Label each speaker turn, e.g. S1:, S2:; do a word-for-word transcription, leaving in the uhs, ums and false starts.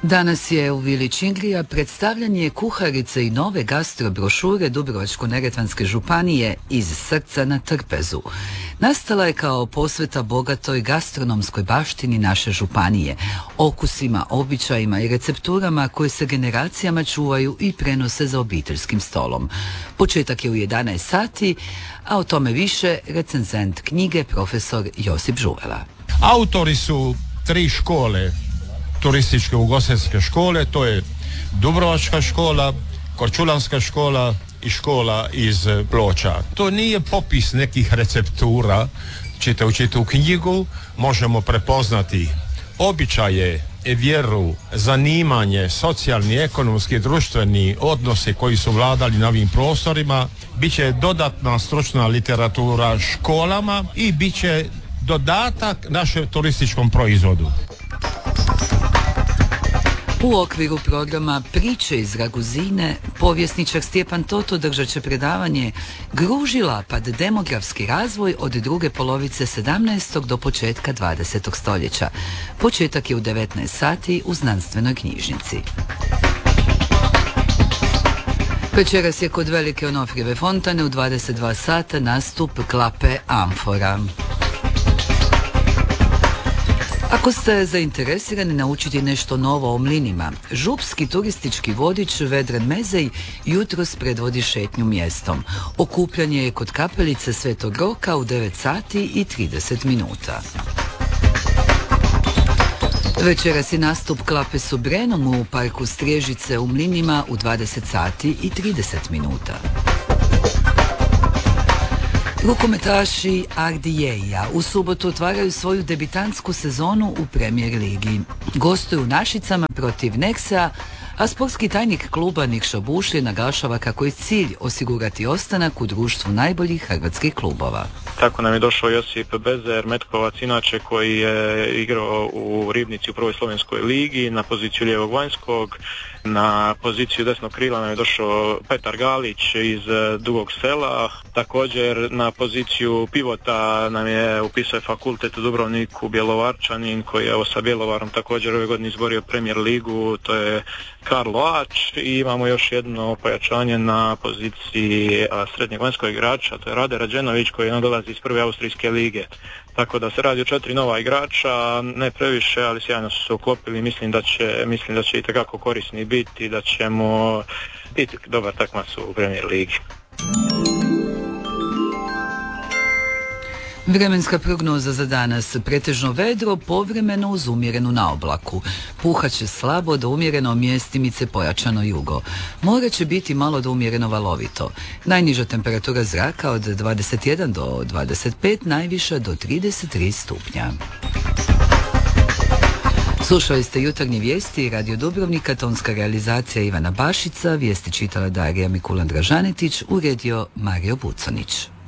S1: Danas je u Vili Čingrija predstavljanje kuharice i nove gastrobrošure Dubrovačko-neretvanske županije Iz srca na trpezu. Nastala je kao posveta bogatoj gastronomskoj baštini naše županije, okusima, običajima i recepturama koje se generacijama čuvaju i prenose za obiteljskim stolom. Početak je u jedanaest sati, a o tome više recenzent knjige profesor Josip Žuvela.
S2: Autori su tri škole turističke ugostiteljske škole, to je Dubrovačka škola, Korčulanska škola i škola iz Ploča. To nije popis nekih receptura, čitajući tu knjigu možemo prepoznati običaje, vjeru, zanimanje, socijalni, ekonomski, društveni odnosi koji su vladali na ovim prostorima. Biće dodatna stručna literatura školama i biće dodatak našem turističkom proizvodu.
S1: U okviru programa Priče iz Raguzine povjesničar Stjepan Toto držat će predavanje Gružila pad demografski razvoj od druge polovice sedamnaestog do početka dvadesetog stoljeća. Početak je u devetnaest sati u znanstvenoj knjižnici. Večeras je kod Velike Onofrijeve fontane u dvadeset dva sata nastup Klape Amfora. Ako ste zainteresirani naučiti nešto novo o mlinima, župski turistički vodič Vedran Mezej jutros predvodi šetnju mjestom. Okupljanje je kod kapelice Svetog Roka u devet sati i trideset minuta. Večeras je nastup Klape Sobrenom u parku Strježice u Mlinima u dvadeset sati i trideset minuta. Rukometaši Ardijeja u subotu otvaraju svoju debitantsku sezonu u Premier ligi. Gostuju u Našicama protiv Nexa, a sportski tajnik kluba Nikša Bušlje naglašava kako je cilj osigurati ostanak u društvu najboljih hrvatskih klubova.
S3: Tako nam je došao Josip Bezer, Metkovac, inače koji je igrao u Ribnici u prvoj slovenskoj ligi na poziciju lijevog vanjskog. Na poziciju desnog krila nam je došao Petar Galić iz Dugog Sela. Također na poziciju pivota nam je upisao fakultet u Dubrovniku Bjelovarčanin koji je sa Bjelovarom također ove godine izborio Premier ligu, to je Karlo Ač. I imamo još jedno pojačanje na poziciji srednjeg vanjskog igrača, to je Rade Rađenović koji nam dolazi iz prve austrijske lige. Tako da se radi o četiri nova igrača, ne previše, ali sjajno su se uklopili. Mislim da će, mislim da će i tekako korisni biti, da ćemo biti dobar takmac u Premier ligi.
S1: Vremenska prognoza za danas. Pretežno vedro, povremeno uz umjerenu naoblaku. Puhat će slabo do umjereno, mjestimice pojačano jugo. More će biti malo do umjereno valovito. Najniža temperatura zraka od dvadeset jedan do dvadeset pet, najviša do trideset tri stupnja. Slušali ste jutarnje vijesti Radio Dubrovnika, tonska realizacija Ivana Bašica, vijesti čitala Darija Mikulan Dražanetić, uredio Mario Buconić.